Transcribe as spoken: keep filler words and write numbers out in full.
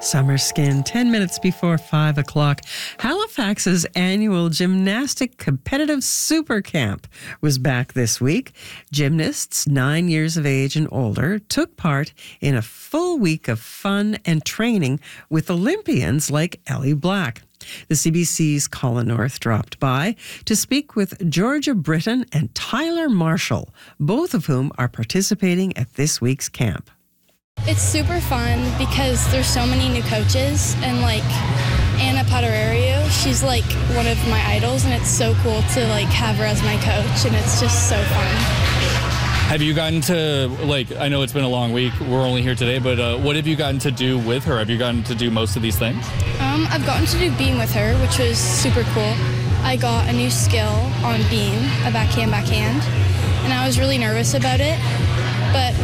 Summer Skin, ten minutes before five o'clock. Halifax's annual gymnastic competitive super camp was back this week. Gymnasts nine years of age and older took part in a full week of fun and training with Olympians like Ellie Black. The C B C's Colin North dropped by to speak with Georgia Britton and Tyler Marshall, both of whom are participating at this week's camp. It's super fun because there's so many new coaches, and like Anna Poterario, she's like one of my idols, and it's so cool to like have her as my coach, and it's just so fun. Have you gotten to, like, I know it's been a long week, we're only here today, but uh, what have you gotten to do with her? Have you gotten to do most of these things? Um, I've gotten to do beam with her, which was super cool. I got a new skill on beam, a backhand backhand, and I was really nervous about it, but